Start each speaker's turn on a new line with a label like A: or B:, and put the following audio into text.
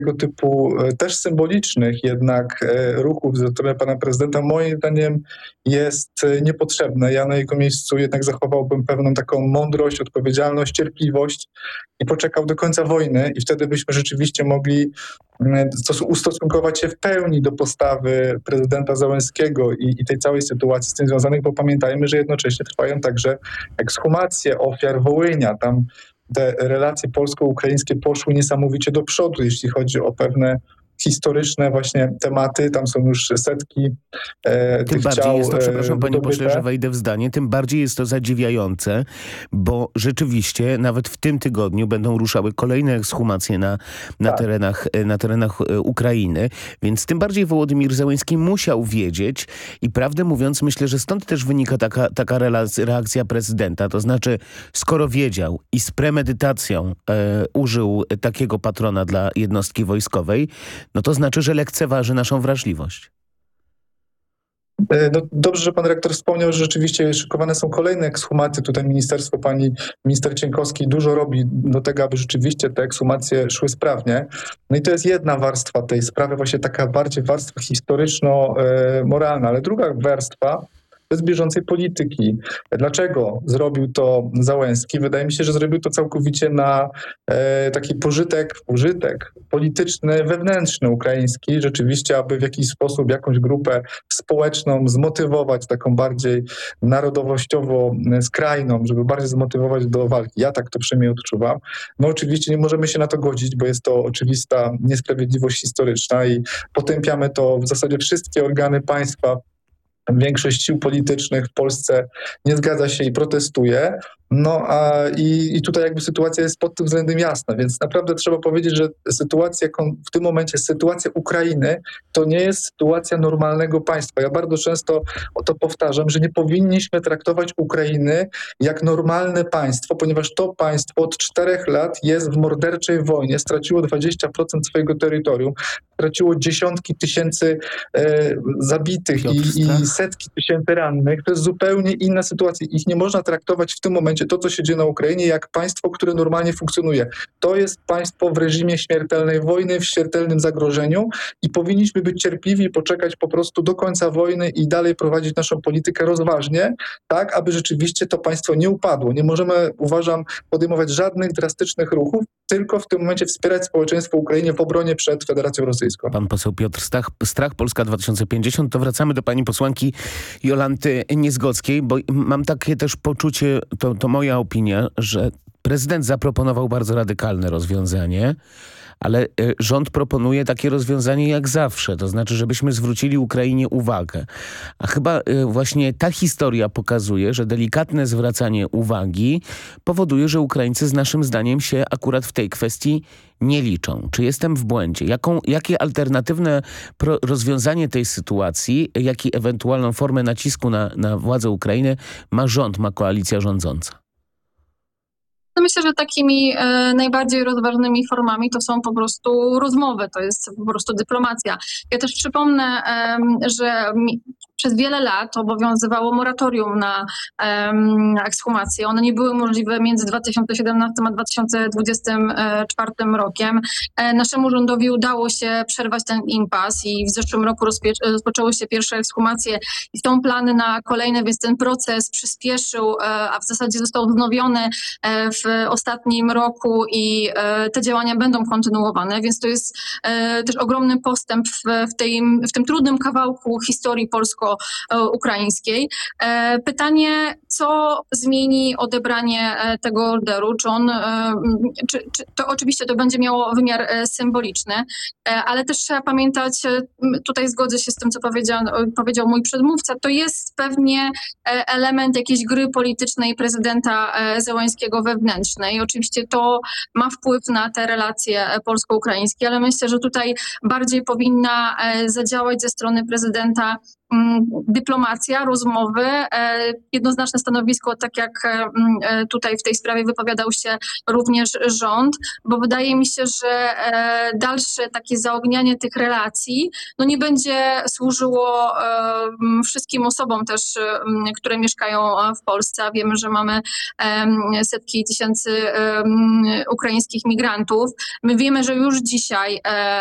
A: typu też symbolicznych jednak ruchów ze strony pana prezydenta moim zdaniem jest niepotrzebne. Ja na jego miejscu jednak zachowałbym pewną taką mądrość, odpowiedzialność, cierpliwość i poczekał do końca wojny i wtedy byśmy rzeczywiście mogli ustosunkować się w pełni do postawy prezydenta Zełenskiego i tej całej sytuacji z tym związanych, bo pamiętajmy, że jednocześnie trwają także ekshumacje ofiar Wołynia. Tam te relacje polsko-ukraińskie poszły niesamowicie do przodu, jeśli chodzi o pewne historyczne właśnie tematy. Tam są już setki
B: tym bardziej
A: ciał
B: jest to, przepraszam panie
A: wydobyte.
B: pośle, że wejdę w zdanie, tym bardziej jest to zadziwiające, bo rzeczywiście nawet w tym tygodniu będą ruszały kolejne ekshumacje na terenach Ukrainy, więc tym bardziej Wołodymir Zełenski musiał wiedzieć i prawdę mówiąc myślę, że stąd też wynika taka reakcja prezydenta, to znaczy skoro wiedział i z premedytacją użył takiego patrona dla jednostki wojskowej, no to znaczy, że lekceważy naszą wrażliwość.
A: No dobrze, że pan rektor wspomniał, że rzeczywiście szykowane są kolejne ekshumacje. Tutaj ministerstwo, pani minister Cienkowski dużo robi do tego, aby rzeczywiście te ekshumacje szły sprawnie. No i to jest jedna warstwa tej sprawy, właśnie taka bardziej warstwa historyczno-moralna, ale druga warstwa bez bieżącej polityki. Dlaczego zrobił to Załęski? Wydaje mi się, że zrobił to całkowicie na taki użytek polityczny, wewnętrzny ukraiński, rzeczywiście, aby w jakiś sposób jakąś grupę społeczną zmotywować, taką bardziej narodowościowo skrajną, żeby bardziej zmotywować do walki. Ja tak to przynajmniej odczuwam. No oczywiście nie możemy się na to godzić, bo jest to oczywista niesprawiedliwość historyczna i potępiamy to w zasadzie wszystkie organy państwa. Większość sił politycznych w Polsce nie zgadza się i protestuje. No i tutaj jakby sytuacja jest pod tym względem jasna, więc naprawdę trzeba powiedzieć, że sytuacja w tym momencie, sytuacja Ukrainy to nie jest sytuacja normalnego państwa. Ja bardzo często o to powtarzam, że nie powinniśmy traktować Ukrainy jak normalne państwo, ponieważ to państwo od 4 lat jest w morderczej wojnie, straciło 20% swojego terytorium, straciło dziesiątki tysięcy zabitych i setki tysięcy rannych. To jest zupełnie inna sytuacja. Ich nie można traktować w tym momencie to, co się dzieje na Ukrainie, jak państwo, które normalnie funkcjonuje. To jest państwo w reżimie śmiertelnej wojny, w śmiertelnym zagrożeniu i powinniśmy być cierpliwi i poczekać po prostu do końca wojny i dalej prowadzić naszą politykę rozważnie, tak, aby rzeczywiście to państwo nie upadło. Nie możemy, uważam, podejmować żadnych drastycznych ruchów, tylko w tym momencie wspierać społeczeństwo Ukrainy w obronie przed Federacją Rosyjską.
B: Pan poseł Piotr Strach, Polska 2050. To wracamy do pani posłanki Jolanty Niezgockiej, bo mam takie też poczucie, to moja opinia, że prezydent zaproponował bardzo radykalne rozwiązanie, ale rząd proponuje takie rozwiązanie jak zawsze, to znaczy, żebyśmy zwrócili Ukrainie uwagę. A chyba właśnie ta historia pokazuje, że delikatne zwracanie uwagi powoduje, że Ukraińcy z naszym zdaniem się akurat w tej kwestii nie liczą. Czy jestem w błędzie? Jakie alternatywne rozwiązanie tej sytuacji, jakie ewentualną formę nacisku na władzę Ukrainy ma rząd, ma koalicja rządząca?
C: No myślę, że takimi najbardziej rozważnymi formami to są po prostu rozmowy, to jest po prostu dyplomacja. Ja też przypomnę, że przez wiele lat obowiązywało moratorium na ekshumacje. One nie były możliwe między 2017 a 2024 rokiem. Naszemu rządowi udało się przerwać ten impas i w zeszłym roku rozpoczęły się pierwsze ekshumacje i są plany na kolejne, więc ten proces przyspieszył, a w zasadzie został wznowiony w ostatnim roku i te działania będą kontynuowane, więc to jest też ogromny postęp w tym trudnym kawałku historii polsko-ukraińskiej. Pytanie, co zmieni odebranie tego orderu? Czy to oczywiście to będzie miało wymiar symboliczny, ale też trzeba pamiętać, tutaj zgodzę się z tym, co powiedział mój przedmówca, to jest pewnie element jakiejś gry politycznej prezydenta Zełenskiego wewnętrznej. Oczywiście to ma wpływ na te relacje polsko-ukraińskie, ale myślę, że tutaj bardziej powinna zadziałać ze strony prezydenta dyplomacja, rozmowy, jednoznaczne stanowisko, tak jak tutaj w tej sprawie wypowiadał się również rząd, bo wydaje mi się, że dalsze takie zaognianie tych relacji nie będzie służyło wszystkim osobom też, które mieszkają w Polsce, a wiemy, że mamy setki tysięcy ukraińskich migrantów. My wiemy, że już dzisiaj